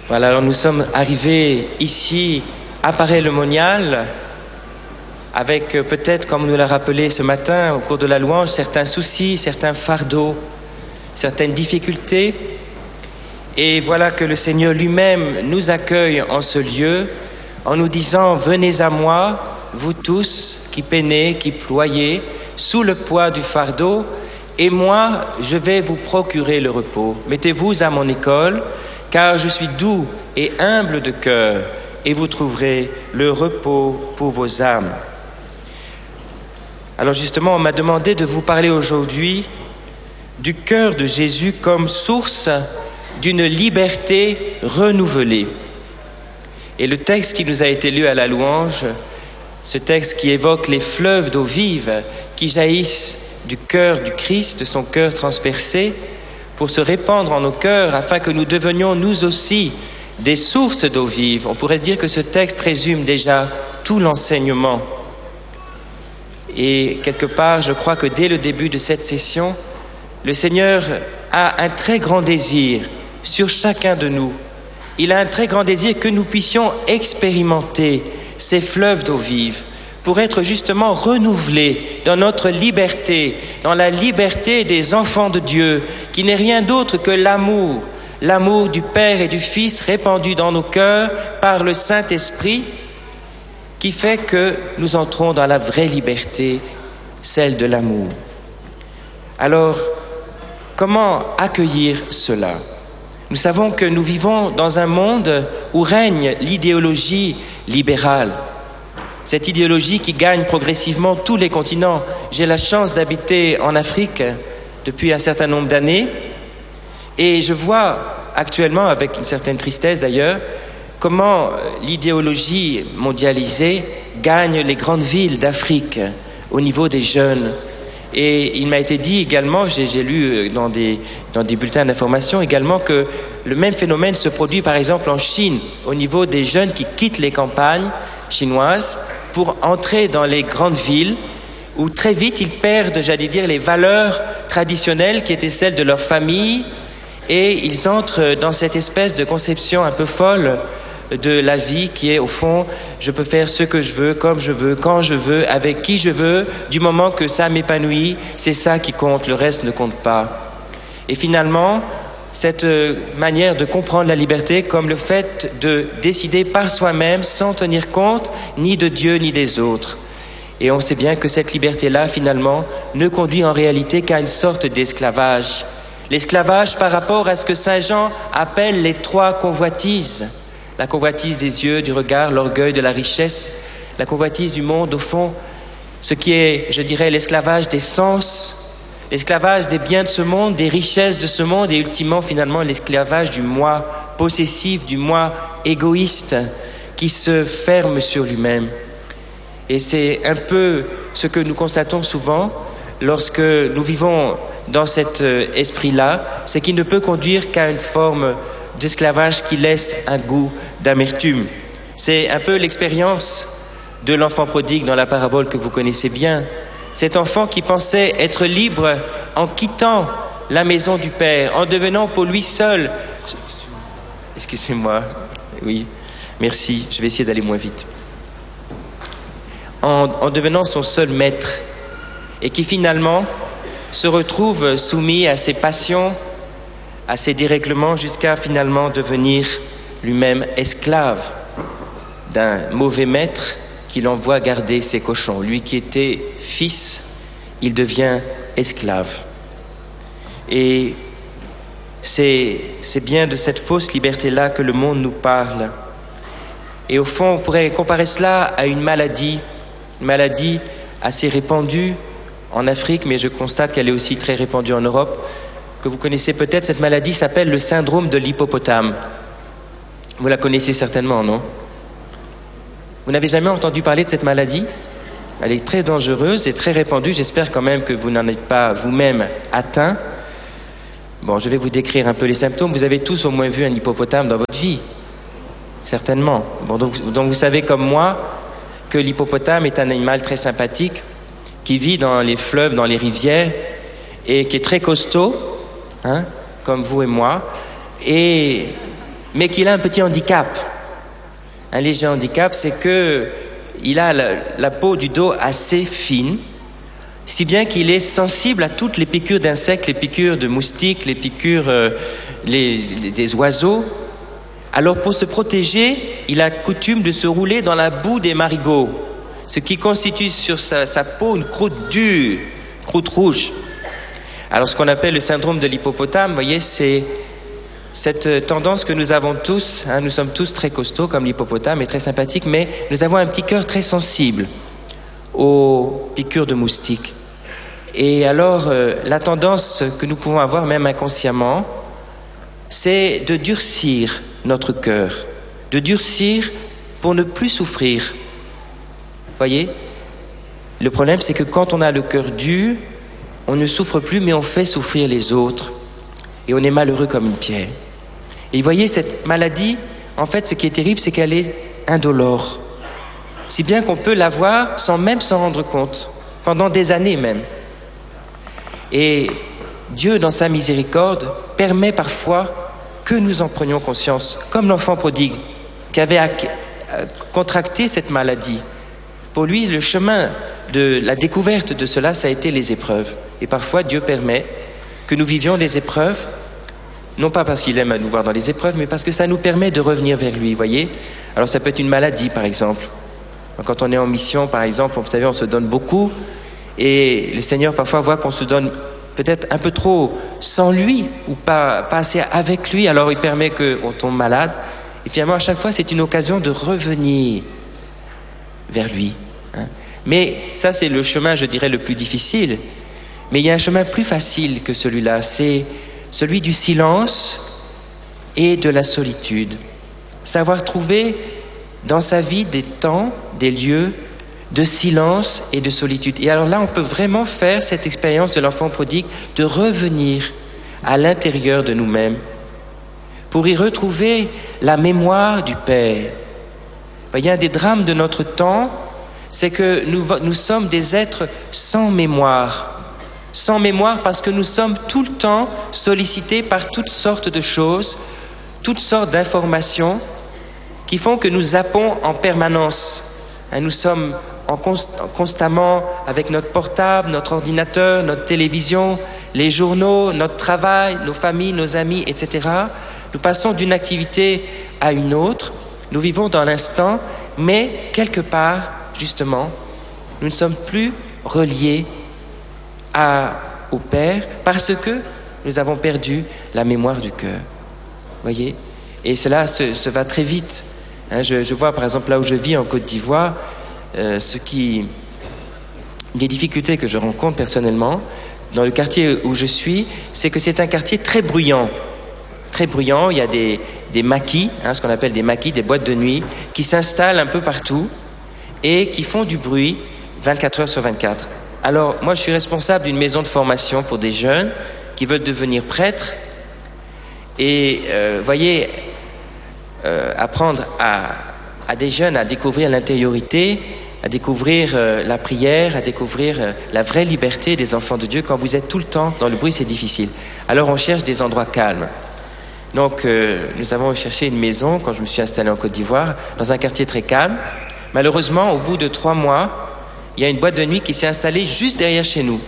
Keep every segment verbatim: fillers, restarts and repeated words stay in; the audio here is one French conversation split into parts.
Voilà, alors nous sommes arrivés ici à Paray-le-Monial avec peut-être, comme nous l'a rappelé ce matin au cours de la louange, certains soucis, certains fardeaux, certaines difficultés. Et voilà que le Seigneur lui-même nous accueille en ce lieu en nous disant « Venez à moi, vous tous qui peinez, qui ployez, sous le poids du fardeau, et moi, je vais vous procurer le repos. Mettez-vous à mon école, car je suis doux et humble de cœur, et vous trouverez le repos pour vos âmes. » Alors justement, on m'a demandé de vous parler aujourd'hui du cœur de Jésus comme source d'une liberté renouvelée. Et le texte qui nous a été lu à la louange, ce texte qui évoque les fleuves d'eau vive qui jaillissent du cœur du Christ, de son cœur transpercé, pour se répandre en nos cœurs afin que nous devenions nous aussi des sources d'eau vive. On pourrait dire que ce texte résume déjà tout l'enseignement. Et quelque part, je crois que dès le début de cette session, le Seigneur a un très grand désir sur chacun de nous. Il a un très grand désir que nous puissions expérimenter ces fleuves d'eau vive pour être justement renouvelés dans notre liberté, dans la liberté des enfants de Dieu, qui n'est rien d'autre que l'amour, l'amour du Père et du Fils répandu dans nos cœurs par le Saint-Esprit, qui fait que nous entrons dans la vraie liberté, celle de l'amour. Alors, comment accueillir cela ? Nous savons que nous vivons dans un monde où règne l'idéologie libérale. Cette idéologie qui gagne progressivement tous les continents. J'ai la chance d'habiter en Afrique depuis un certain nombre d'années et je vois actuellement, avec une certaine tristesse d'ailleurs, comment l'idéologie mondialisée gagne les grandes villes d'Afrique au niveau des jeunes. Et il m'a été dit également, j'ai, j'ai lu dans des, dans des bulletins d'information également que le même phénomène se produit par exemple en Chine, au niveau des jeunes qui quittent les campagnes chinoises pour entrer dans les grandes villes où très vite ils perdent, j'allais dire, les valeurs traditionnelles qui étaient celles de leur famille et ils entrent dans cette espèce de conception un peu folle de la vie qui est au fond, je peux faire ce que je veux, comme je veux, quand je veux, avec qui je veux, du moment que ça m'épanouit, c'est ça qui compte, le reste ne compte pas. Et finalement, cette manière de comprendre la liberté comme le fait de décider par soi-même sans tenir compte ni de Dieu ni des autres. Et on sait bien que cette liberté-là, finalement, ne conduit en réalité qu'à une sorte d'esclavage. L'esclavage par rapport à ce que Saint Jean appelle les trois convoitises. La convoitise des yeux, du regard, l'orgueil de la richesse, la convoitise du monde, au fond, ce qui est, je dirais, l'esclavage des sens, l'esclavage des biens de ce monde, des richesses de ce monde et ultimement, finalement, l'esclavage du moi possessif, du moi égoïste qui se ferme sur lui-même. Et c'est un peu ce que nous constatons souvent lorsque nous vivons dans cet esprit-là, c'est qu'il ne peut conduire qu'à une forme d'esclavage qui laisse un goût d'amertume. C'est un peu l'expérience de l'enfant prodigue dans la parabole que vous connaissez bien. Cet enfant qui pensait être libre en quittant la maison du Père, en devenant pour lui seul... Excusez-moi, oui, merci, je vais essayer d'aller moins vite. En, en devenant son seul maître, et qui finalement se retrouve soumis à ses passions, à ses dérèglements, jusqu'à finalement devenir lui-même esclave d'un mauvais maître qui l'envoie garder ses cochons. Lui qui était fils, il devient esclave. Et c'est, c'est bien de cette fausse liberté-là que le monde nous parle. Et au fond, on pourrait comparer cela à une maladie, une maladie assez répandue en Afrique, mais je constate qu'elle est aussi très répandue en Europe, que vous connaissez peut-être. Cette maladie s'appelle le syndrome de l'hippopotame. Vous la connaissez certainement, non ? Vous n'avez jamais entendu parler de cette maladie ? Elle est très dangereuse et très répandue. J'espère quand même que vous n'en êtes pas vous-même atteint. Bon, je vais vous décrire un peu les symptômes. Vous avez tous au moins vu un hippopotame dans votre vie. Certainement. Bon, donc, donc vous savez comme moi que l'hippopotame est un animal très sympathique qui vit dans les fleuves, dans les rivières et qui est très costaud, hein, comme vous et moi. Et mais qu'il a un petit handicap. Un léger handicap, c'est que il a la, la peau du dos assez fine, si bien qu'il est sensible à toutes les piqûres d'insectes, les piqûres de moustiques, les piqûres euh, les, les, des oiseaux. Alors pour se protéger, il a coutume de se rouler dans la boue des marigots, ce qui constitue sur sa, sa peau une croûte dure, croûte rouge. Alors ce qu'on appelle le syndrome de l'hippopotame, vous voyez, c'est cette tendance que nous avons tous, hein, nous sommes tous très costauds comme l'hippopotame et très sympathiques, mais nous avons un petit cœur très sensible aux piqûres de moustiques. Et alors euh, la tendance que nous pouvons avoir même inconsciemment, c'est de durcir notre cœur, de durcir pour ne plus souffrir. Voyez, le problème c'est que quand on a le cœur dur, on ne souffre plus mais on fait souffrir les autres et on est malheureux comme une pierre. Et vous voyez, cette maladie, en fait ce qui est terrible c'est qu'elle est indolore, si bien qu'on peut l'avoir sans même s'en rendre compte, pendant des années même. Et Dieu dans sa miséricorde permet parfois que nous en prenions conscience, comme l'enfant prodigue qui avait contracté cette maladie. Pour lui, le chemin de la découverte de cela, ça a été les épreuves. Et parfois, Dieu permet que nous vivions des épreuves, non pas parce qu'il aime nous voir dans les épreuves, mais parce que ça nous permet de revenir vers lui, voyez. Alors ça peut être une maladie, par exemple. Quand on est en mission, par exemple, vous savez, on se donne beaucoup, et le Seigneur parfois voit qu'on se donne peut-être un peu trop sans lui, ou pas, pas assez avec lui, alors il permet qu'on tombe malade. Et finalement, à chaque fois, c'est une occasion de revenir vers lui. Hein. Mais ça, c'est le chemin, je dirais, le plus difficile. Mais il y a un chemin plus facile que celui-là, c'est celui du silence et de la solitude. Savoir trouver dans sa vie des temps, des lieux de silence et de solitude. Et alors là, on peut vraiment faire cette expérience de l'enfant prodigue, de revenir à l'intérieur de nous-mêmes pour y retrouver la mémoire du Père. Il y a un des drames de notre temps, c'est que nous, nous sommes des êtres sans mémoire. Sans mémoire parce que nous sommes tout le temps sollicités par toutes sortes de choses, toutes sortes d'informations qui font que nous zappons en permanence. Nous sommes en const- constamment avec notre portable, notre ordinateur, notre télévision, les journaux, notre travail, nos familles, nos amis, et cetera. Nous passons d'une activité à une autre, nous vivons dans l'instant, mais quelque part, justement, nous ne sommes plus reliés à, au Père parce que nous avons perdu la mémoire du cœur. Voyez ? Et cela se, se va très vite. Hein, je, je vois par exemple là où je vis en Côte d'Ivoire, euh, ce qui, des difficultés que je rencontre personnellement dans le quartier où je suis, c'est que c'est un quartier très bruyant. Très bruyant, il y a des, des maquis, hein, ce qu'on appelle des maquis, des boîtes de nuit, qui s'installent un peu partout et qui font du bruit vingt-quatre heures sur vingt-quatre. Alors, moi, je suis responsable d'une maison de formation pour des jeunes qui veulent devenir prêtres. Et, euh, voyez, euh, apprendre à, à des jeunes à découvrir l'intériorité, à découvrir euh, la prière, à découvrir euh, la vraie liberté des enfants de Dieu. Quand vous êtes tout le temps dans le bruit, c'est difficile. Alors, on cherche des endroits calmes. Donc, euh, nous avons cherché une maison, quand je me suis installé en Côte d'Ivoire, dans un quartier très calme. Malheureusement, au bout de trois mois, il y a une boîte de nuit qui s'est installée juste derrière chez nous.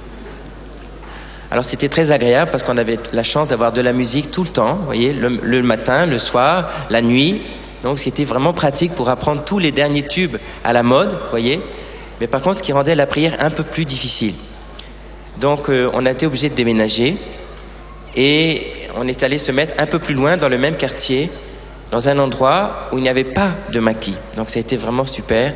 Alors, c'était très agréable parce qu'on avait la chance d'avoir de la musique tout le temps, vous voyez, le, le matin, le soir, la nuit. Donc, c'était vraiment pratique pour apprendre tous les derniers tubes à la mode, vous voyez. Mais par contre, ce qui rendait la prière un peu plus difficile. Donc, euh, on a été obligé de déménager et on est allé se mettre un peu plus loin dans le même quartier, dans un endroit où il n'y avait pas de maquis. Donc ça a été vraiment super.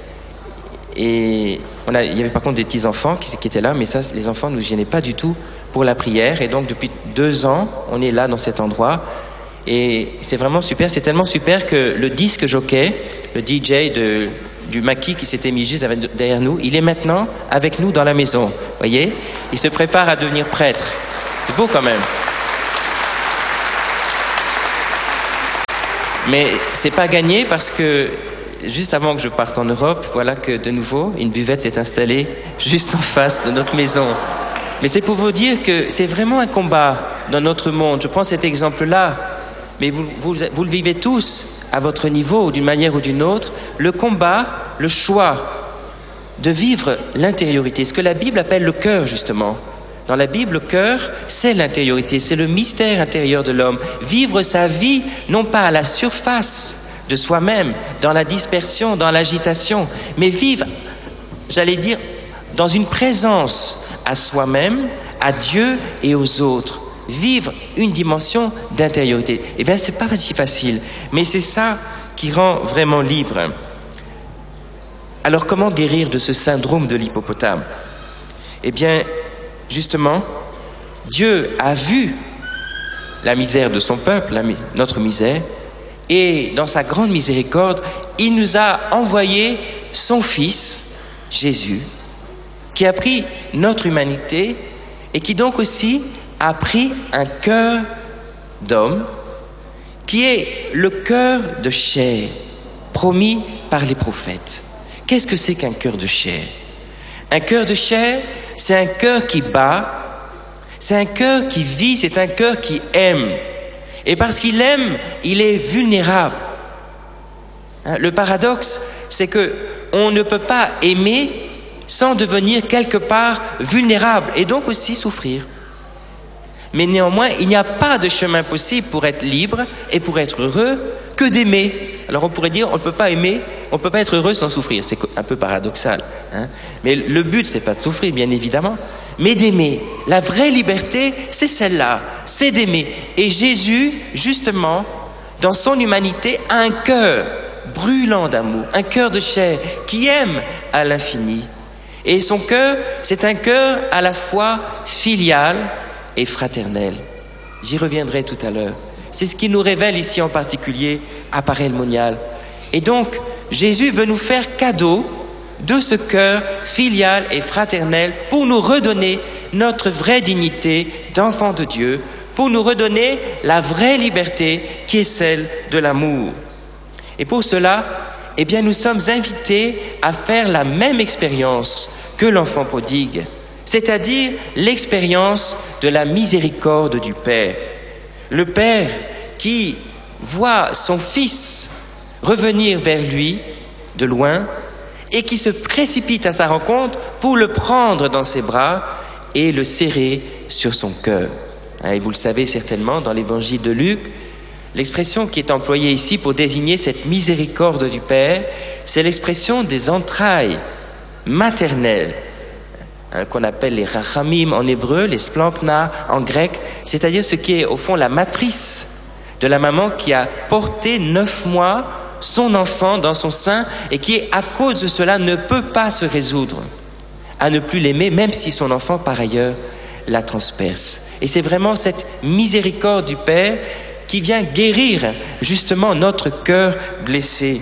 Et on a, il y avait par contre des petits-enfants qui, qui étaient là, mais ça, les enfants ne nous gênaient pas du tout pour la prière. Et donc depuis deux ans, on est là dans cet endroit. Et c'est vraiment super. C'est tellement super que le disque jockey, le D J de, du maquis qui s'était mis juste derrière nous, il est maintenant avec nous dans la maison. Vous voyez ? Il se prépare à devenir prêtre. C'est beau quand même. Mais c'est pas gagné parce que juste avant que je parte en Europe, voilà que de nouveau une buvette s'est installée juste en face de notre maison. Mais c'est pour vous dire que c'est vraiment un combat dans notre monde. Je prends cet exemple-là mais vous, vous, vous le vivez tous à votre niveau, d'une manière ou d'une autre, le combat, le choix de vivre l'intériorité, ce que la Bible appelle le cœur, justement. Dans la Bible, le cœur, c'est l'intériorité, c'est le mystère intérieur de l'homme. Vivre sa vie, non pas à la surface de soi-même, dans la dispersion, dans l'agitation, mais vivre, j'allais dire, dans une présence à soi-même, à Dieu et aux autres. Vivre une dimension d'intériorité. Eh bien, c'est pas si facile, mais c'est ça qui rend vraiment libre. Alors, comment guérir de ce syndrome de l'hippopotame? Eh bien, justement, Dieu a vu la misère de son peuple, la, notre misère, et dans sa grande miséricorde, il nous a envoyé son Fils, Jésus, qui a pris notre humanité et qui donc aussi a pris un cœur d'homme, qui est le cœur de chair, promis par les prophètes. Qu'est-ce que c'est qu'un cœur de chair? Un cœur de chair, c'est un cœur qui bat, c'est un cœur qui vit, c'est un cœur qui aime. Et parce qu'il aime, il est vulnérable. Hein, le paradoxe, c'est que on ne peut pas aimer sans devenir quelque part vulnérable et donc aussi souffrir. Mais néanmoins, il n'y a pas de chemin possible pour être libre et pour être heureux que d'aimer. Alors on pourrait dire, on ne peut pas aimer, on ne peut pas être heureux sans souffrir. C'est un peu paradoxal. Hein, mais le but, c'est pas de souffrir, bien évidemment, mais d'aimer. La vraie liberté, c'est celle-là, c'est d'aimer. Et Jésus, justement, dans son humanité, a un cœur brûlant d'amour, un cœur de chair qui aime à l'infini. Et son cœur, c'est un cœur à la fois filial et fraternel. J'y reviendrai tout à l'heure. C'est ce qui nous révèle ici en particulier à Paray-le-Monial. Et donc, Jésus veut nous faire cadeau de ce cœur filial et fraternel pour nous redonner notre vraie dignité d'enfant de Dieu, pour nous redonner la vraie liberté qui est celle de l'amour. Et pour cela, eh bien, nous sommes invités à faire la même expérience que l'enfant prodigue, c'est-à-dire l'expérience de la miséricorde du Père. Le Père qui voit son Fils revenir vers lui de loin et qui se précipite à sa rencontre pour le prendre dans ses bras et le serrer sur son cœur. Et vous le savez certainement, dans l'évangile de Luc, l'expression qui est employée ici pour désigner cette miséricorde du Père, c'est l'expression des entrailles maternelles, hein, qu'on appelle les rachamim en hébreu, les splampna en grec, c'est-à-dire ce qui est au fond la matrice de la maman qui a porté neuf mois son enfant dans son sein et qui, à cause de cela, ne peut pas se résoudre à ne plus l'aimer, même si son enfant, par ailleurs, la transperce. Et c'est vraiment cette miséricorde du Père qui vient guérir justement notre cœur blessé.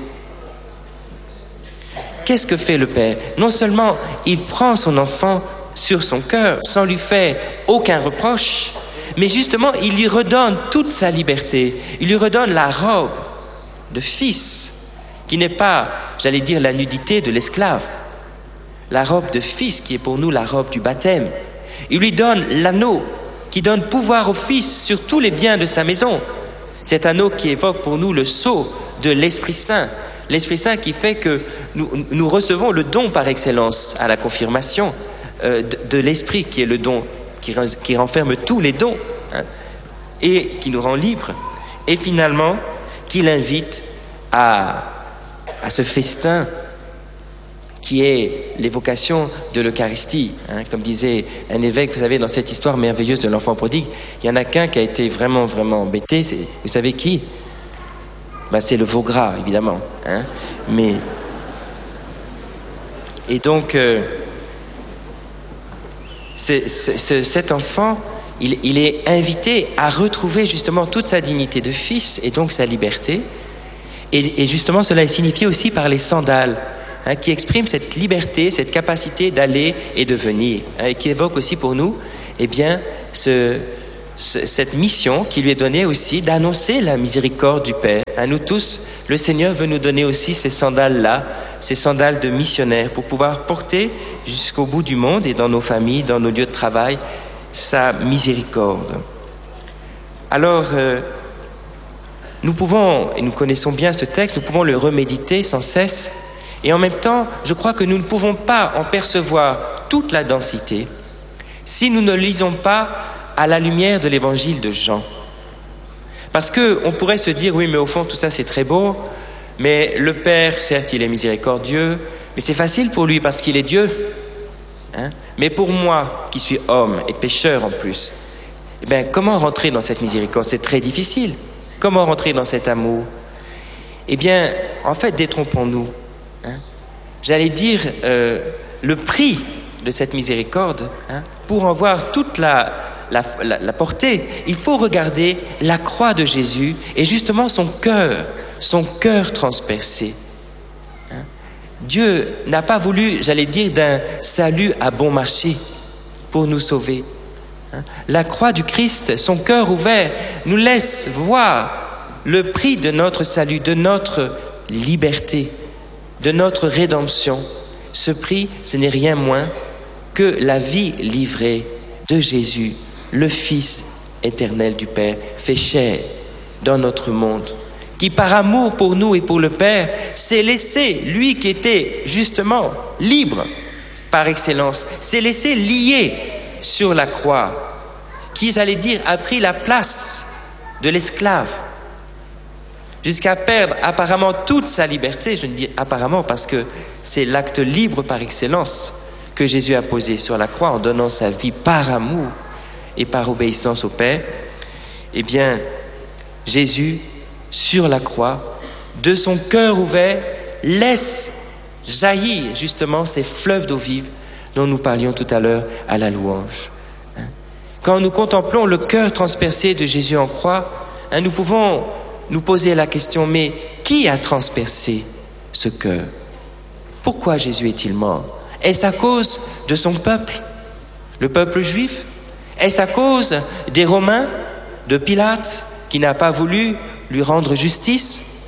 Qu'est-ce que fait le Père? Non seulement il prend son enfant sur son cœur sans lui faire aucun reproche, mais justement il lui redonne toute sa liberté. Il lui redonne la robe de fils, qui n'est pas, j'allais dire, la nudité de l'esclave. La robe de fils qui est pour nous la robe du baptême. Il lui donne l'anneau qui donne pouvoir au Fils sur tous les biens de sa maison. Cet anneau qui évoque pour nous le sceau de l'Esprit Saint. L'Esprit Saint qui fait que nous, nous recevons le don par excellence à la confirmation euh, de, de l'Esprit qui est le don, qui, qui renferme tous les dons, hein, et qui nous rend libres. Et finalement, qui l'invite à, à ce festin qui est l'évocation de l'Eucharistie. Hein, comme disait un évêque, vous savez, dans cette histoire merveilleuse de l'enfant prodigue, il y en a qu'un qui a été vraiment, vraiment embêté. C'est, vous savez qui? Ben, c'est le veau gras, évidemment. Hein, mais... Et donc, euh, c'est, c'est, cet enfant, il, il est invité à retrouver justement toute sa dignité de fils et donc sa liberté. Et, et justement, cela est signifié aussi par les sandales, hein, qui expriment cette liberté, cette capacité d'aller et de venir, hein, et qui évoque aussi pour nous, eh bien, ce, ce, cette mission qui lui est donnée aussi d'annoncer la miséricorde du Père. À nous tous, le Seigneur veut nous donner aussi ces sandales-là, ces sandales de missionnaires, pour pouvoir porter jusqu'au bout du monde et dans nos familles, dans nos lieux de travail, sa miséricorde. Alors, euh, nous pouvons, et nous connaissons bien ce texte, nous pouvons le reméditer sans cesse, et en même temps, je crois que nous ne pouvons pas en percevoir toute la densité si nous ne lisons pas à la lumière de l'évangile de Jean. Parce qu'on pourrait se dire, oui, mais au fond, tout ça c'est très beau, mais le Père, certes, il est miséricordieux, mais c'est facile pour lui parce qu'il est Dieu. Hein? Mais pour moi, qui suis homme et pécheur en plus, eh bien, comment rentrer dans cette miséricorde? C'est très difficile. Comment rentrer dans cet amour? Eh bien, en fait, détrompons-nous. Hein? J'allais dire, euh, le prix de cette miséricorde, hein, pour en voir toute la, la, la, la portée, il faut regarder la croix de Jésus et justement son cœur, son cœur transpercé. Hein? Dieu n'a pas voulu, j'allais dire, d'un salut à bon marché pour nous sauver. Hein? La croix du Christ, son cœur ouvert, nous laisse voir le prix de notre salut, de notre liberté, de notre rédemption. Ce prix, ce n'est rien moins que la vie livrée de Jésus, le Fils éternel du Père, fait chair dans notre monde, qui par amour pour nous et pour le Père, s'est laissé, lui qui était justement libre par excellence, s'est laissé lier sur la croix, qui, j'allais dire, a pris la place de l'esclave, jusqu'à perdre apparemment toute sa liberté. Je ne dis apparemment parce que c'est l'acte libre par excellence que Jésus a posé sur la croix en donnant sa vie par amour et par obéissance au Père. Eh bien, Jésus, sur la croix, de son cœur ouvert, laisse jaillir justement ces fleuves d'eau vive dont nous parlions tout à l'heure à la louange. Quand nous contemplons le cœur transpercé de Jésus en croix, hein, nous pouvons nous poser la question, mais qui a transpercé ce cœur? Pourquoi Jésus est-il mort? Est-ce à cause de son peuple, le peuple juif? Est-ce à cause des Romains, de Pilate, qui n'a pas voulu lui rendre justice?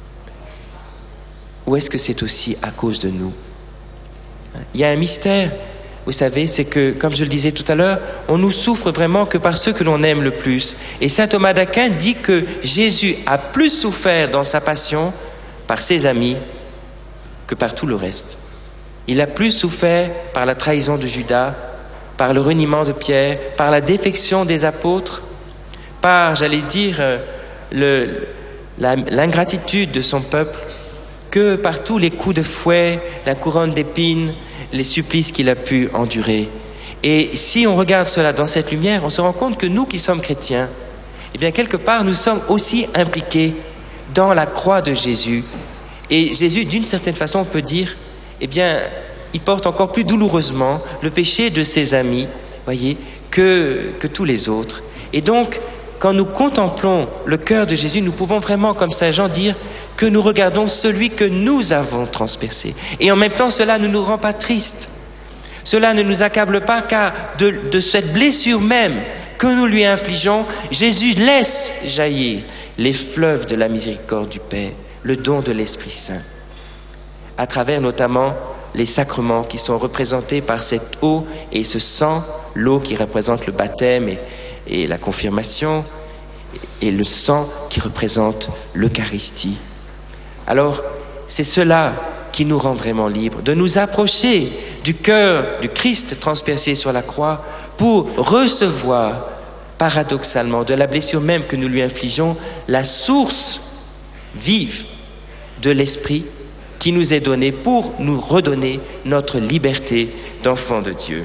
Ou est-ce que c'est aussi à cause de nous? Il y a un mystère, vous savez, c'est que, comme je le disais tout à l'heure, on nous souffre vraiment que par ceux que l'on aime le plus. Et saint Thomas d'Aquin dit que Jésus a plus souffert dans sa passion par ses amis que par tout le reste. Il a plus souffert par la trahison de Judas, par le reniement de Pierre, par la défection des apôtres, par, j'allais dire, le, la, l'ingratitude de son peuple, que par tous les coups de fouet, la couronne d'épines, les supplices qu'il a pu endurer. Et si on regarde cela dans cette lumière, on se rend compte que nous qui sommes chrétiens, eh bien quelque part nous sommes aussi impliqués dans la croix de Jésus. Et Jésus, d'une certaine façon, on peut dire, eh bien, il porte encore plus douloureusement le péché de ses amis, voyez, que, que tous les autres. Et donc, quand nous contemplons le cœur de Jésus, nous pouvons vraiment, comme saint Jean, dire que nous regardons celui que nous avons transpercé. Et en même temps, cela ne nous rend pas tristes. Cela ne nous accable pas, car de, de cette blessure même que nous lui infligeons, Jésus laisse jaillir les fleuves de la miséricorde du Père, le don de l'Esprit Saint, à travers notamment les sacrements qui sont représentés par cette eau et ce sang, l'eau qui représente le baptême et, et la confirmation, et le sang qui représente l'Eucharistie. Alors, c'est cela qui nous rend vraiment libres, de nous approcher du cœur du Christ transpercé sur la croix pour recevoir, paradoxalement, de la blessure même que nous lui infligeons, la source vive de l'Esprit qui nous est donnée pour nous redonner notre liberté d'enfant de Dieu.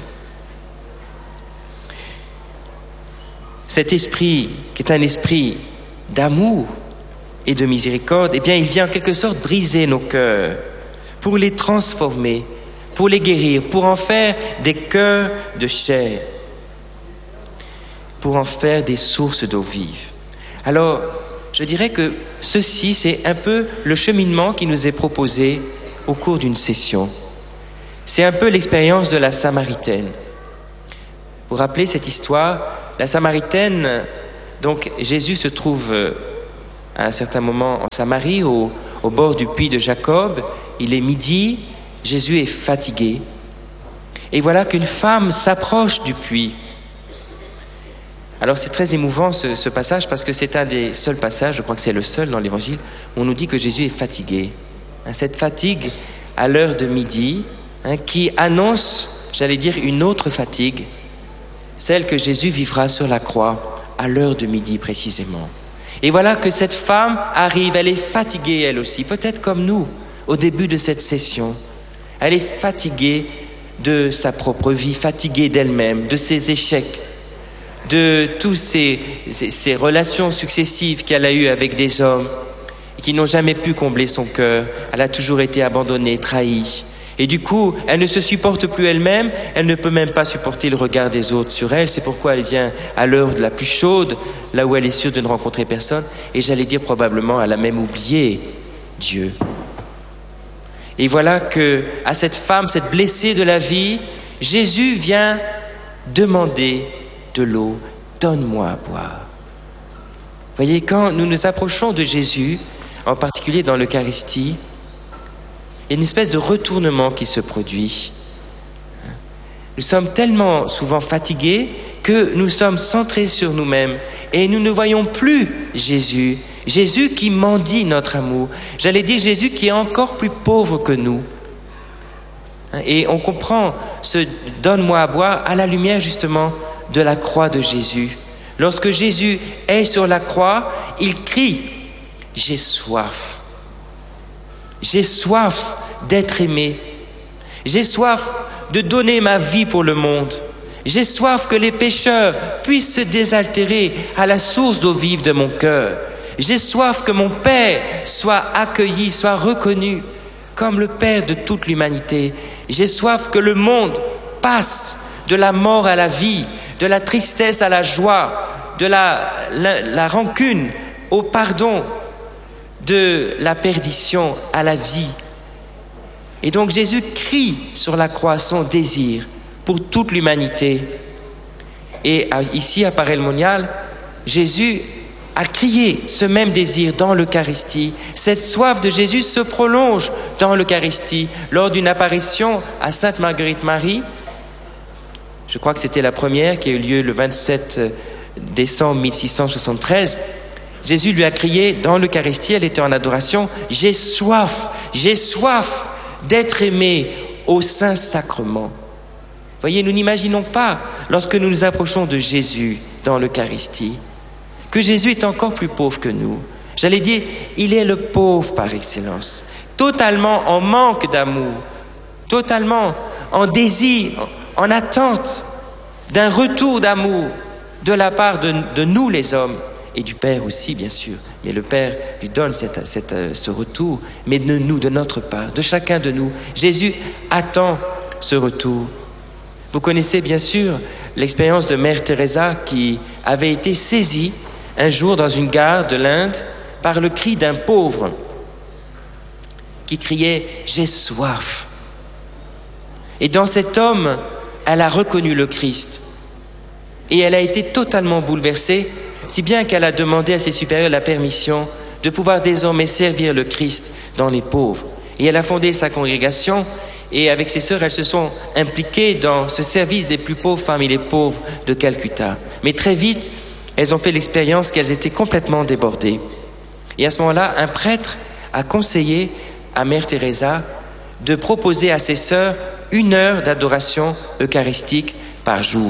Cet esprit, qui est un esprit d'amour et de miséricorde, eh bien, il vient en quelque sorte briser nos cœurs pour les transformer, pour les guérir, pour en faire des cœurs de chair, pour en faire des sources d'eau vive. Alors, je dirais que ceci, c'est un peu le cheminement qui nous est proposé au cours d'une session. C'est un peu l'expérience de la Samaritaine. Vous vous rappelez cette histoire? La Samaritaine, donc Jésus se trouve à un certain moment en Samarie, au, au bord du puits de Jacob. Il est midi, Jésus est fatigué. Et voilà qu'une femme s'approche du puits. Alors c'est très émouvant ce, ce passage parce que c'est un des seuls passages, je crois que c'est le seul dans l'Évangile, où on nous dit que Jésus est fatigué. Hein, cette fatigue à l'heure de midi, hein, qui annonce, j'allais dire, une autre fatigue, celle que Jésus vivra sur la croix à l'heure de midi précisément. Et voilà que cette femme arrive, elle est fatiguée elle aussi, peut-être comme nous, au début de cette session. Elle est fatiguée de sa propre vie, fatiguée d'elle-même, de ses échecs, de toutes ces, ces, ces relations successives qu'elle a eues avec des hommes et qui n'ont jamais pu combler son cœur. Elle a toujours été abandonnée, trahie. Et du coup, elle ne se supporte plus elle-même, elle ne peut même pas supporter le regard des autres sur elle. C'est pourquoi elle vient à l'heure de la plus chaude, là où elle est sûre de ne rencontrer personne. Et j'allais dire probablement, elle a même oublié Dieu. Et voilà que à cette femme, cette blessée de la vie, Jésus vient demander de l'eau, donne-moi à boire. Voyez, quand nous nous approchons de Jésus, en particulier dans l'Eucharistie, il y a une espèce de retournement qui se produit. Nous sommes tellement souvent fatigués que nous sommes centrés sur nous-mêmes et nous ne voyons plus Jésus. Jésus qui mendie notre amour. J'allais dire Jésus qui est encore plus pauvre que nous. Et on comprend ce « donne-moi à boire » à la lumière justement de la croix de Jésus. Lorsque Jésus est sur la croix, il crie « J'ai soif ». J'ai soif d'être aimé. J'ai soif de donner ma vie pour le monde. J'ai soif que les pécheurs puissent se désaltérer à la source d'eau vive de mon cœur. J'ai soif que mon Père soit accueilli, soit reconnu comme le Père de toute l'humanité. J'ai soif que le monde passe de la mort à la vie, de la tristesse à la joie, de la, la, la rancune au pardon, de la perdition à la vie. Et donc Jésus crie sur la croix son désir pour toute l'humanité. Et ici à Paray-le-Monial, Jésus a crié ce même désir dans l'Eucharistie. Cette soif de Jésus se prolonge dans l'Eucharistie. Lors d'une apparition à Sainte Marguerite Marie, je crois que c'était la première qui a eu lieu le vingt-sept décembre mille six cent soixante-treize, Jésus lui a crié dans l'Eucharistie, elle était en adoration, « J'ai soif, j'ai soif d'être aimé au Saint-Sacrement ». Voyez, nous n'imaginons pas, lorsque nous nous approchons de Jésus dans l'Eucharistie, que Jésus est encore plus pauvre que nous. J'allais dire, il est le pauvre par excellence, totalement en manque d'amour, totalement en désir, en attente d'un retour d'amour de la part de, de nous les hommes. Et du Père aussi, bien sûr. Mais le Père lui donne cette, cette, ce retour, mais de nous, de notre part, de chacun de nous. Jésus attend ce retour. Vous connaissez bien sûr l'expérience de Mère Teresa qui avait été saisie un jour dans une gare de l'Inde par le cri d'un pauvre qui criait « J'ai soif ». Et dans cet homme, elle a reconnu le Christ. Et elle a été totalement bouleversée, si bien qu'elle a demandé à ses supérieurs la permission de pouvoir désormais servir le Christ dans les pauvres. Et elle a fondé sa congrégation et avec ses sœurs, elles se sont impliquées dans ce service des plus pauvres parmi les pauvres de Calcutta. Mais très vite, elles ont fait l'expérience qu'elles étaient complètement débordées. Et à ce moment-là, un prêtre a conseillé à Mère Teresa de proposer à ses sœurs une heure d'adoration eucharistique par jour.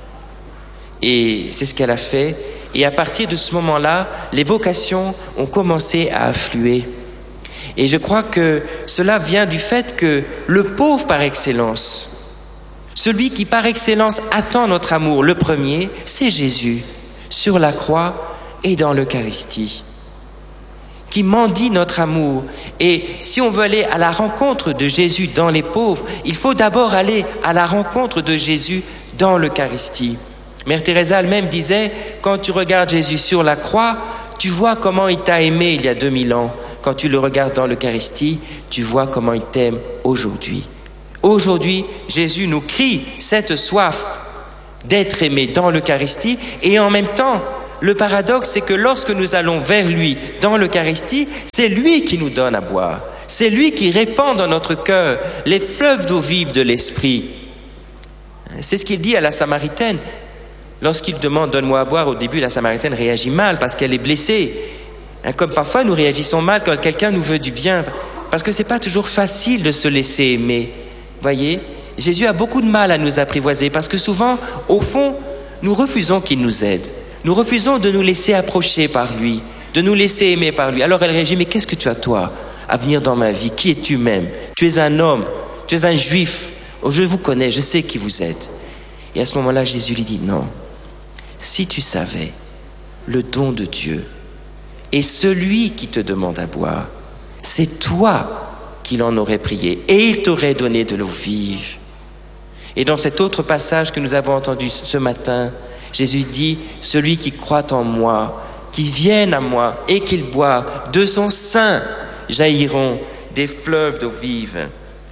Et c'est ce qu'elle a fait. Et à partir de ce moment-là, les vocations ont commencé à affluer. Et je crois que cela vient du fait que le pauvre par excellence, celui qui par excellence attend notre amour, le premier, c'est Jésus, sur la croix et dans l'Eucharistie, qui mendie notre amour. Et si on veut aller à la rencontre de Jésus dans les pauvres, il faut d'abord aller à la rencontre de Jésus dans l'Eucharistie. Mère Teresa elle-même disait, quand tu regardes Jésus sur la croix, tu vois comment il t'a aimé il y a deux mille ans. Quand tu le regardes dans l'Eucharistie, tu vois comment il t'aime aujourd'hui. Aujourd'hui, Jésus nous crie cette soif d'être aimé dans l'Eucharistie. Et en même temps, le paradoxe, c'est que lorsque nous allons vers lui dans l'Eucharistie, c'est lui qui nous donne à boire. C'est lui qui répand dans notre cœur les fleuves d'eau vive de l'Esprit. C'est ce qu'il dit à la Samaritaine. Lorsqu'il demande « donne-moi à boire », au début, la Samaritaine réagit mal parce qu'elle est blessée. Hein, comme parfois, nous réagissons mal quand quelqu'un nous veut du bien, parce que ce n'est pas toujours facile de se laisser aimer. Voyez, Jésus a beaucoup de mal à nous apprivoiser parce que souvent, au fond, nous refusons qu'il nous aide. Nous refusons de nous laisser approcher par lui, de nous laisser aimer par lui. Alors elle réagit « mais qu'est-ce que tu as, toi, à venir dans ma vie? Qui es-tu même? Tu es un homme, tu es un juif. Oh, je vous connais, je sais qui vous êtes. » Et à ce moment-là, Jésus lui dit « non. Si tu savais le don de Dieu et celui qui te demande à boire, c'est toi qu'il en aurait prié et il t'aurait donné de l'eau vive. » Et dans cet autre passage que nous avons entendu ce matin, Jésus dit « celui qui croit en moi, qui vienne à moi et qu'il boive, de son sein jailliront des fleuves d'eau vive. »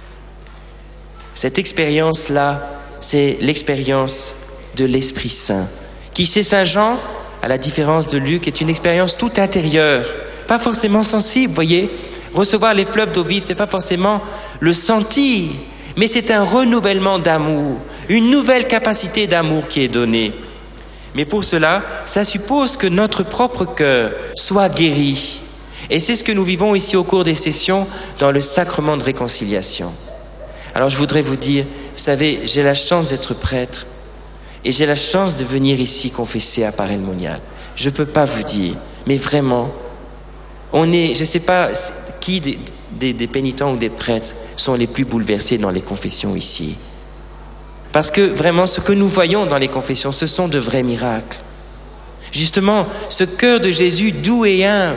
Cette expérience-là, c'est l'expérience de l'Esprit Saint, qui chez Saint Jean, à la différence de Luc, est une expérience toute intérieure, pas forcément sensible, voyez. Recevoir les fleuves d'eau vive, ce n'est pas forcément le sentir, mais c'est un renouvellement d'amour, une nouvelle capacité d'amour qui est donnée. Mais pour cela, ça suppose que notre propre cœur soit guéri. Et c'est ce que nous vivons ici au cours des sessions dans le sacrement de réconciliation. Alors je voudrais vous dire, vous savez, j'ai la chance d'être prêtre et j'ai la chance de venir ici confesser à Paray-le-Monial. Je ne peux pas vous dire, mais vraiment, on est, je ne sais pas qui des, des, des pénitents ou des prêtres sont les plus bouleversés dans les confessions ici. Parce que vraiment, ce que nous voyons dans les confessions, ce sont de vrais miracles. Justement, ce cœur de Jésus doux et humble,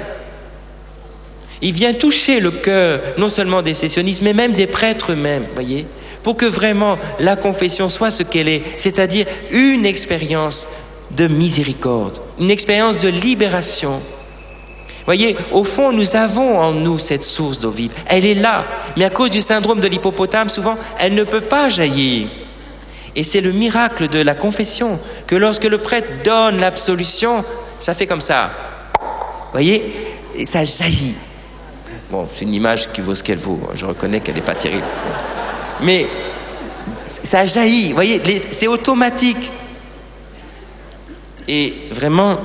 il vient toucher le cœur, non seulement des sessionnistes, mais même des prêtres eux-mêmes, voyez, pour que vraiment la confession soit ce qu'elle est, c'est-à-dire une expérience de miséricorde, une expérience de libération. Voyez, au fond, nous avons en nous cette source d'eau vive. Elle est là, mais à cause du syndrome de l'hippopotame, souvent, elle ne peut pas jaillir. Et c'est le miracle de la confession, que lorsque le prêtre donne l'absolution, ça fait comme ça. Voyez, et ça jaillit. Bon, c'est une image qui vaut ce qu'elle vaut. Je reconnais qu'elle n'est pas terrible. Mais ça jaillit, vous voyez, c'est automatique. Et vraiment,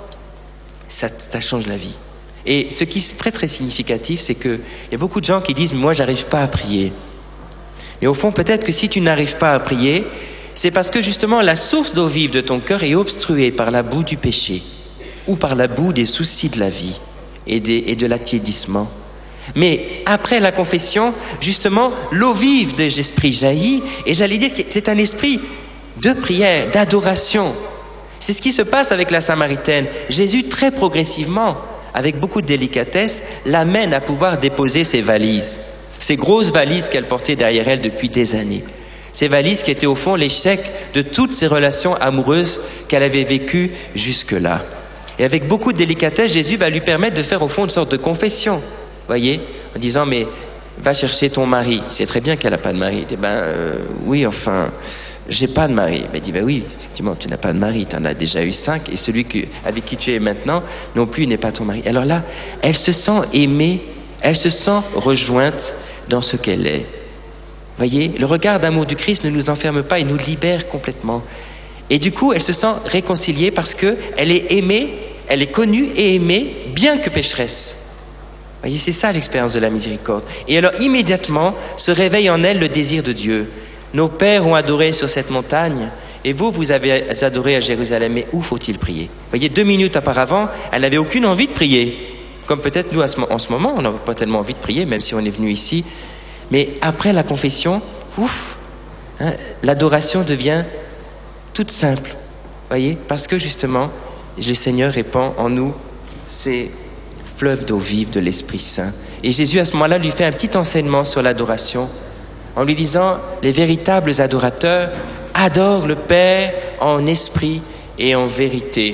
ça, ça change la vie. Et ce qui est très très significatif, c'est qu'il y a beaucoup de gens qui disent « moi, j'arrive pas à prier ». Et au fond, peut-être que si tu n'arrives pas à prier, c'est parce que justement la source d'eau vive de ton cœur est obstruée par la boue du péché ou par la boue des soucis de la vie et, des, et de l'attiédissement. Mais après la confession, justement, l'eau vive de l'esprit jaillit, et j'allais dire que c'est un esprit de prière, d'adoration. C'est ce qui se passe avec la Samaritaine. Jésus, très progressivement, avec beaucoup de délicatesse, l'amène à pouvoir déposer ses valises, ces grosses valises qu'elle portait derrière elle depuis des années. Ces valises qui étaient au fond l'échec de toutes ces relations amoureuses qu'elle avait vécues jusque-là. Et avec beaucoup de délicatesse, Jésus va lui permettre de faire au fond une sorte de confession. Voyez, en disant, mais va chercher ton mari. C'est très bien qu'elle n'a pas de mari. Il dit, ben euh, oui, enfin, j'ai pas de mari. Ben, il dit, ben oui, effectivement, tu n'as pas de mari, tu en as déjà eu cinq, et celui que, avec qui tu es maintenant, non plus, n'est pas ton mari. Alors là, elle se sent aimée, elle se sent rejointe dans ce qu'elle est. Voyez, le regard d'amour du Christ ne nous enferme pas, il nous libère complètement. Et du coup, elle se sent réconciliée parce qu'elle est aimée, elle est connue et aimée, bien que pécheresse. Voyez, c'est ça l'expérience de la miséricorde. Et alors immédiatement se réveille en elle le désir de Dieu. Nos pères ont adoré sur cette montagne, et vous, vous avez adoré à Jérusalem. Mais où faut-il prier? Voyez, deux minutes auparavant, elle n'avait aucune envie de prier. Comme peut-être nous, en ce moment, on n'a pas tellement envie de prier, même si on est venu ici. Mais après la confession, ouf, hein, l'adoration devient toute simple. Voyez, parce que justement, le Seigneur répand en nous ces fleuve d'eau vive de l'Esprit Saint. Et Jésus, à ce moment-là, lui fait un petit enseignement sur l'adoration, en lui disant, les véritables adorateurs adorent le Père en esprit et en vérité.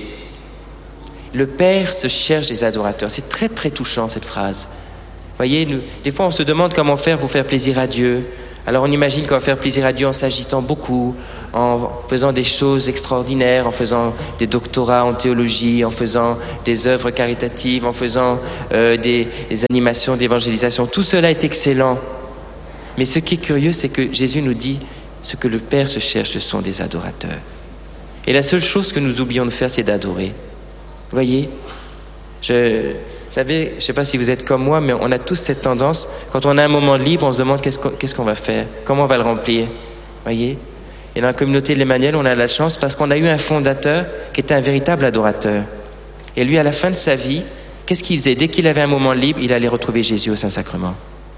Le Père se cherche des adorateurs. C'est très, très touchant, cette phrase. Vous voyez, nous, des fois, on se demande comment faire pour faire plaisir à Dieu. Alors, on imagine qu'on va faire plaisir à Dieu en s'agitant beaucoup, en faisant des choses extraordinaires, en faisant des doctorats en théologie, en faisant des œuvres caritatives, en faisant euh, des, des animations d'évangélisation. Tout cela est excellent. Mais ce qui est curieux, c'est que Jésus nous dit, ce que le Père se cherche, ce sont des adorateurs. Et la seule chose que nous oublions de faire, c'est d'adorer. Vous voyez, je, vous savez, je ne sais pas si vous êtes comme moi, mais on a tous cette tendance, quand on a un moment libre, on se demande qu'est-ce qu'on, qu'est-ce qu'on va faire, comment on va le remplir. Vous voyez, et dans la communauté de l'Emmanuel, on a la chance parce qu'on a eu un fondateur qui était un véritable adorateur. Et lui, à la fin de sa vie, qu'est-ce qu'il faisait? Dès qu'il avait un moment libre, il allait retrouver Jésus au Saint-Sacrement.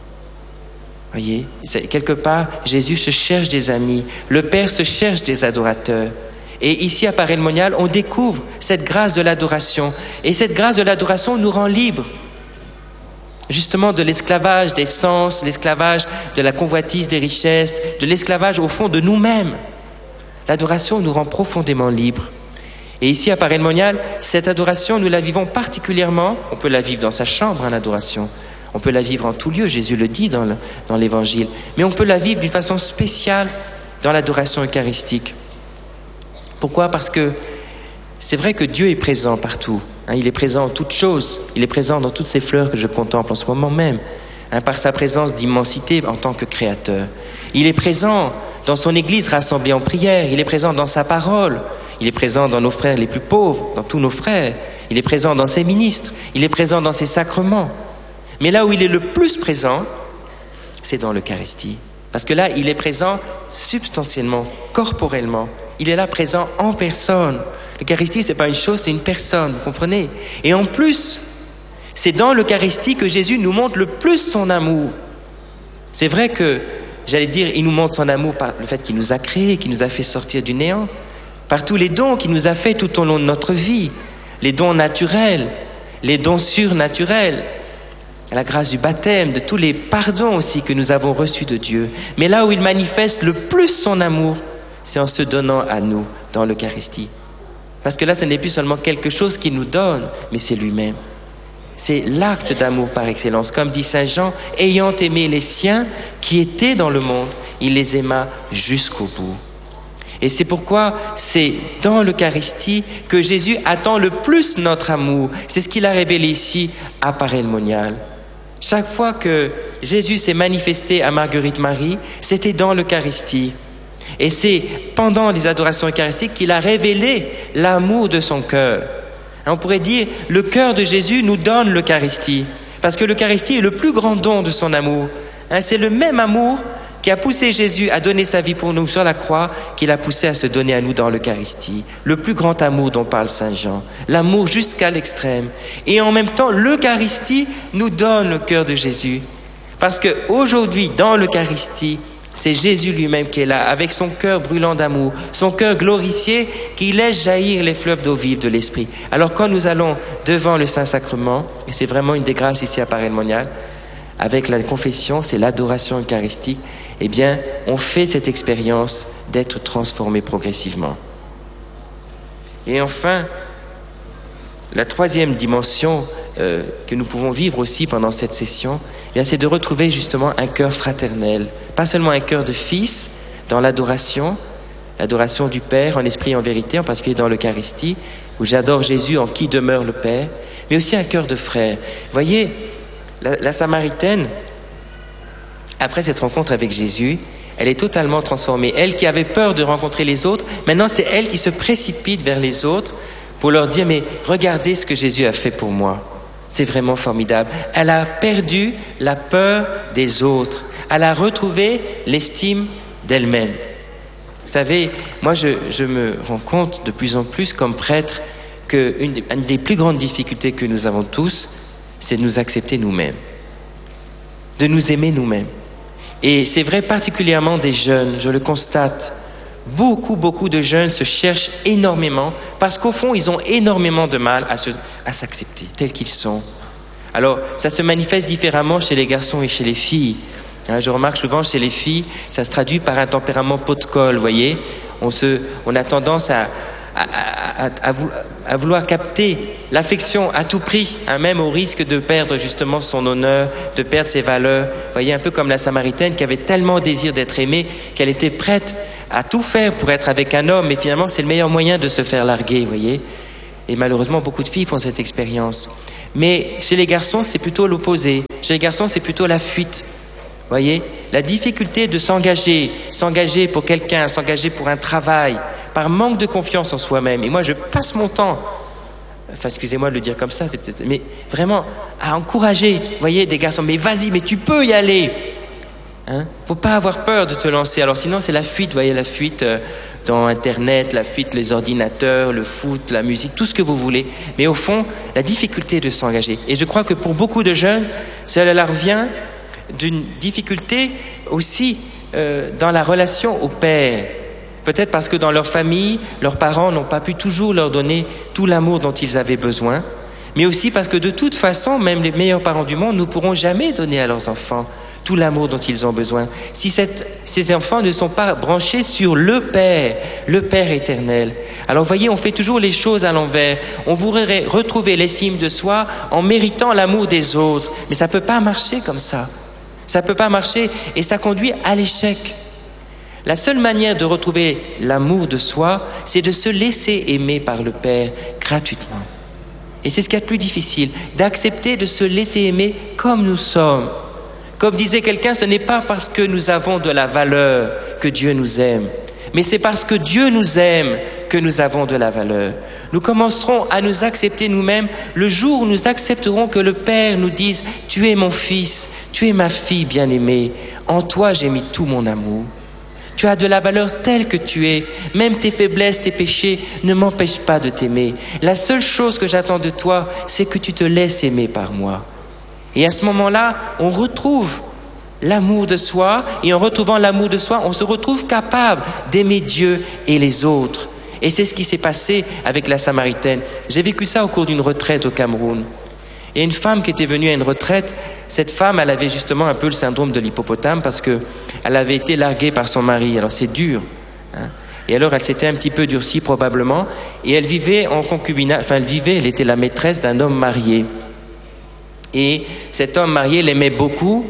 Voyez, quelque part, Jésus se cherche des amis, le Père se cherche des adorateurs. Et ici, à Paray-le-Monial, on découvre cette grâce de l'adoration. Et cette grâce de l'adoration nous rend libres, justement, de l'esclavage des sens, l'esclavage de la convoitise des richesses, de l'esclavage, au fond, de nous-mêmes. L'adoration nous rend profondément libres. Et ici, à Paray-le-Monial, cette adoration, nous la vivons particulièrement. On peut la vivre dans sa chambre, hein, l'adoration. On peut la vivre en tout lieu, Jésus le dit dans, le, dans l'Évangile. Mais on peut la vivre d'une façon spéciale dans l'adoration eucharistique. Pourquoi? Parce que c'est vrai que Dieu est présent partout. Hein, il est présent en toutes choses. Il est présent dans toutes ces fleurs que je contemple en ce moment même. Hein, par sa présence d'immensité en tant que créateur. Il est présent dans son Église rassemblée en prière. Il est présent dans sa parole. Il est présent dans nos frères les plus pauvres, dans tous nos frères. Il est présent dans ses ministres. Il est présent dans ses sacrements. Mais là où il est le plus présent, c'est dans l'Eucharistie. Parce que là, il est présent substantiellement, corporellement. Il est là présent en personne. L'Eucharistie, ce n'est pas une chose, c'est une personne, vous comprenez? Et en plus, c'est dans l'Eucharistie que Jésus nous montre le plus son amour. C'est vrai que, j'allais dire, il nous montre son amour par le fait qu'il nous a créés, qu'il nous a fait sortir du néant, par tous les dons qu'il nous a fait tout au long de notre vie, les dons naturels, les dons surnaturels, la grâce du baptême, de tous les pardons aussi que nous avons reçus de Dieu. Mais là où il manifeste le plus son amour, c'est en se donnant à nous dans l'Eucharistie. Parce que là, ce n'est plus seulement quelque chose qu'il nous donne, mais c'est lui-même. C'est l'acte d'amour par excellence. Comme dit Saint Jean, ayant aimé les siens qui étaient dans le monde, il les aima jusqu'au bout. Et c'est pourquoi c'est dans l'Eucharistie que Jésus attend le plus notre amour. C'est ce qu'il a révélé ici à Paray-le-Monial. Chaque fois que Jésus s'est manifesté à Marguerite Marie, c'était dans l'Eucharistie. Et c'est pendant les adorations eucharistiques qu'il a révélé l'amour de son cœur. On pourrait dire, le cœur de Jésus nous donne l'Eucharistie. Parce que l'Eucharistie est le plus grand don de son amour. Hein, c'est le même amour qui a poussé Jésus à donner sa vie pour nous sur la croix, qu'il a poussé à se donner à nous dans l'Eucharistie. Le plus grand amour dont parle Saint Jean. L'amour jusqu'à l'extrême. Et en même temps, l'Eucharistie nous donne le cœur de Jésus. Parce qu'aujourd'hui, dans l'Eucharistie, c'est Jésus lui-même qui est là, avec son cœur brûlant d'amour, son cœur glorifié, qui laisse jaillir les fleuves d'eau vive de l'Esprit. Alors quand nous allons devant le Saint-Sacrement, et c'est vraiment une des grâces ici à Paray-le-Monial, avec la confession, c'est l'adoration eucharistique, eh bien, on fait cette expérience d'être transformé progressivement. Et enfin, la troisième dimension euh, que nous pouvons vivre aussi pendant cette session, eh bien, c'est de retrouver justement un cœur fraternel. Pas seulement un cœur de fils dans l'adoration, l'adoration du Père en esprit et en vérité, en particulier dans l'Eucharistie, où j'adore Jésus en qui demeure le Père, mais aussi un cœur de frère. Vous voyez, la, la Samaritaine, après cette rencontre avec Jésus, elle est totalement transformée. Elle qui avait peur de rencontrer les autres, maintenant c'est elle qui se précipite vers les autres pour leur dire, mais regardez ce que Jésus a fait pour moi. C'est vraiment formidable. Elle a perdu la peur des autres. Elle a retrouvé l'estime d'elle-même. Vous savez, moi je, je me rends compte de plus en plus comme prêtre qu'une des, une des plus grandes difficultés que nous avons tous, c'est de nous accepter nous-mêmes, de nous aimer nous-mêmes. Et c'est vrai particulièrement des jeunes, je le constate. Beaucoup, beaucoup de jeunes se cherchent énormément parce qu'au fond, ils ont énormément de mal à, se, à s'accepter tels qu'ils sont. Alors, ça se manifeste différemment chez les garçons et chez les filles. Hein, je remarque souvent chez les filles, ça se traduit par un tempérament pot de colle, vous voyez. On, se, on a tendance à, à, à, à, à vouloir capter l'affection à tout prix, hein, même au risque de perdre justement son honneur, de perdre ses valeurs. Vous voyez, un peu comme la Samaritaine qui avait tellement désir d'être aimée qu'elle était prête à tout faire pour être avec un homme, mais finalement c'est le meilleur moyen de se faire larguer, vous voyez. Et malheureusement, beaucoup de filles font cette expérience. Mais chez les garçons, c'est plutôt l'opposé. Chez les garçons, c'est plutôt la fuite. Vous voyez, la difficulté de s'engager, s'engager pour quelqu'un, s'engager pour un travail, par manque de confiance en soi-même. Et moi, je passe mon temps, enfin, excusez-moi de le dire comme ça, c'est peut-être, mais vraiment à encourager, vous voyez, des garçons, mais vas-y, mais tu peux y aller. Hein, faut pas avoir peur de te lancer. Alors sinon, c'est la fuite, vous voyez, la fuite euh, dans Internet, la fuite, les ordinateurs, le foot, la musique, tout ce que vous voulez. Mais au fond, la difficulté de s'engager. Et je crois que pour beaucoup de jeunes, cela leur vient d'une difficulté aussi euh, dans la relation au père. Peut-être parce que dans leur famille, leurs parents n'ont pas pu toujours leur donner tout l'amour dont ils avaient besoin. Mais aussi parce que de toute façon, même les meilleurs parents du monde ne pourront jamais donner à leurs enfants tout l'amour dont ils ont besoin. Si cette, ces enfants ne sont pas branchés sur le Père, le Père éternel. Alors voyez, on fait toujours les choses à l'envers. On voudrait retrouver l'estime de soi en méritant l'amour des autres. Mais ça ne peut pas marcher comme ça. Ça ne peut pas marcher et ça conduit à l'échec. La seule manière de retrouver l'amour de soi, c'est de se laisser aimer par le Père gratuitement. Et c'est ce qu'il y a de plus difficile, d'accepter de se laisser aimer comme nous sommes. Comme disait quelqu'un, ce n'est pas parce que nous avons de la valeur que Dieu nous aime, mais c'est parce que Dieu nous aime que nous avons de la valeur. Nous commencerons à nous accepter nous-mêmes le jour où nous accepterons que le Père nous dise « Tu es mon fils, tu es ma fille bien-aimée, en toi j'ai mis tout mon amour. Tu as de la valeur telle que tu es, même tes faiblesses, tes péchés ne m'empêchent pas de t'aimer. La seule chose que j'attends de toi, c'est que tu te laisses aimer par moi. » Et à ce moment-là, on retrouve l'amour de soi, et en retrouvant l'amour de soi, on se retrouve capable d'aimer Dieu et les autres. Et c'est ce qui s'est passé avec la Samaritaine. J'ai vécu ça au cours d'une retraite au Cameroun. Et une femme qui était venue à une retraite, cette femme, elle avait justement un peu le syndrome de l'hippopotame parce qu'elle avait été larguée par son mari. Alors c'est dur, hein. Et alors elle s'était un petit peu durcie probablement, et elle vivait en concubinage, enfin elle vivait, elle était la maîtresse d'un homme marié. Et cet homme marié l'aimait beaucoup,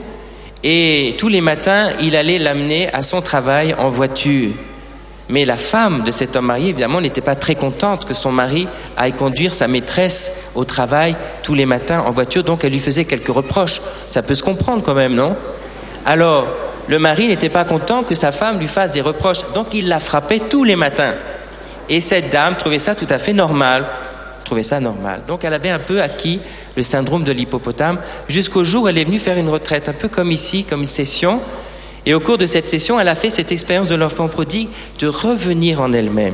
et tous les matins, il allait l'amener à son travail en voiture. Mais la femme de cet homme marié, évidemment, n'était pas très contente que son mari aille conduire sa maîtresse au travail tous les matins en voiture, donc elle lui faisait quelques reproches. Ça peut se comprendre quand même, non? Alors, le mari n'était pas content que sa femme lui fasse des reproches, donc il la frappait tous les matins. Et cette dame trouvait ça tout à fait normal. Trouvait ça normal. Donc elle avait un peu acquis le syndrome de l'hippopotame jusqu'au jour où elle est venue faire une retraite, un peu comme ici, comme une session. Et au cours de cette session, elle a fait cette expérience de l'enfant prodigue de revenir en elle-même.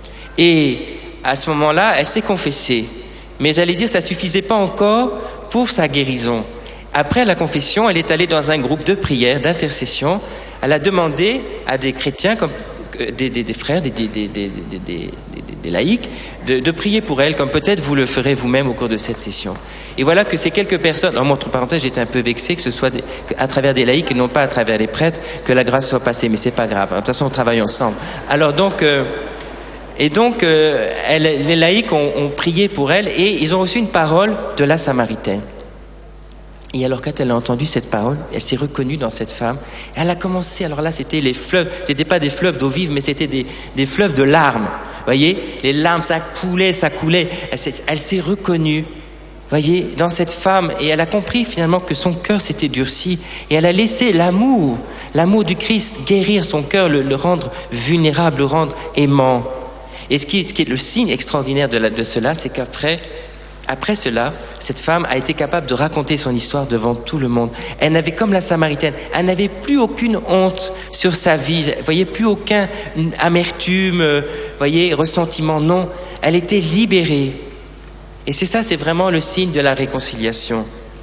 Et à ce moment-là, elle s'est confessée. Mais j'allais dire, ça ne suffisait pas encore pour sa guérison. Après la confession, elle est allée dans un groupe de prière, d'intercession. Elle a demandé à des chrétiens, comme des, des, des frères, des, des, des, des, des, des, des laïcs, de, de prier pour elle, comme peut-être vous le ferez vous-même au cours de cette session. Et voilà que ces quelques personnes, alors moi, entre parenthèses, j'étais un peu vexé que ce soit des, à travers des laïcs et non pas à travers les prêtres que la grâce soit passée, mais c'est pas grave. De toute façon, on travaille ensemble. Alors donc, euh, et donc, euh, elle, les laïcs ont, ont prié pour elle et ils ont reçu une parole de la Samaritaine. Et alors quand elle a entendu cette parole, elle s'est reconnue dans cette femme. Elle a commencé, alors là c'était les fleuves, c'était pas des fleuves d'eau vive, mais c'était des, des fleuves de larmes. Vous voyez, les larmes, ça coulait, ça coulait. Elle s'est, elle s'est reconnue, vous voyez, dans cette femme. Et elle a compris finalement que son cœur s'était durci. Et elle a laissé l'amour, l'amour du Christ guérir son cœur, le, le rendre vulnérable, le rendre aimant. Et ce qui, ce qui est le signe extraordinaire de, la, de cela, c'est qu'après... Après cela, cette femme a été capable de raconter son histoire devant tout le monde. Elle n'avait, comme la Samaritaine, elle n'avait plus aucune honte sur sa vie. Vous voyez, plus aucun amertume, vous voyez, ressentiment. Non, elle était libérée. Et c'est ça, c'est vraiment le signe de la réconciliation.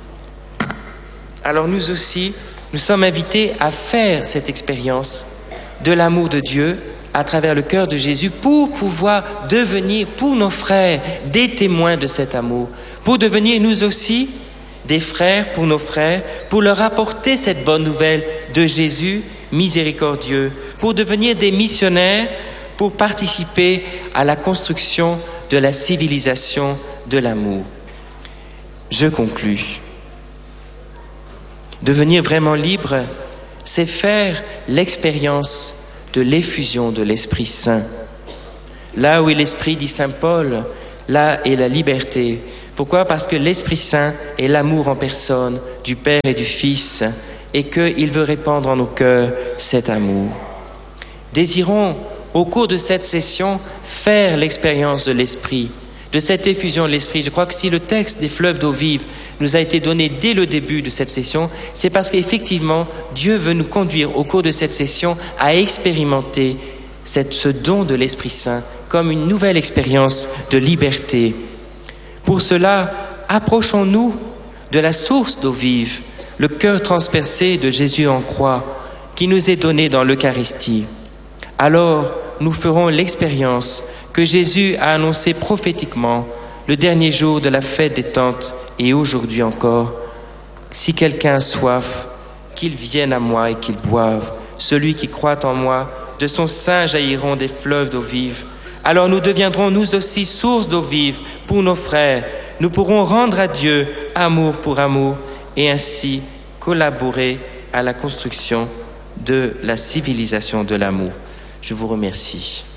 Alors nous aussi, nous sommes invités à faire cette expérience de l'amour de Dieu à travers le cœur de Jésus pour pouvoir devenir pour nos frères des témoins de cet amour, pour devenir nous aussi des frères pour nos frères, pour leur apporter cette bonne nouvelle de Jésus miséricordieux, pour devenir des missionnaires, pour participer à la construction de la civilisation de l'amour. Je conclus. Devenir vraiment libre, c'est faire l'expérience de l'effusion de l'Esprit Saint. Là où est l'Esprit, dit saint Paul, là est la liberté. Pourquoi? Parce que l'Esprit Saint est l'amour en personne du Père et du Fils et qu'il veut répandre en nos cœurs cet amour. Désirons au cours de cette session, faire l'expérience de l'Esprit, de cette effusion de l'Esprit. Je crois que si le texte des fleuves d'eau vive nous a été donné dès le début de cette session, c'est parce qu'effectivement, Dieu veut nous conduire au cours de cette session à expérimenter cette, ce don de l'Esprit Saint comme une nouvelle expérience de liberté. Pour cela, approchons-nous de la source d'eau vive, le cœur transpercé de Jésus en croix, qui nous est donné dans l'Eucharistie. Alors, nous ferons l'expérience que Jésus a annoncée prophétiquement le dernier jour de la fête des tentes et aujourd'hui encore. Si quelqu'un a soif, qu'il vienne à moi et qu'il boive. Celui qui croit en moi, de son sein jailliront des fleuves d'eau vive. Alors nous deviendrons nous aussi source d'eau vive pour nos frères. Nous pourrons rendre à Dieu amour pour amour et ainsi collaborer à la construction de la civilisation de l'amour. Je vous remercie.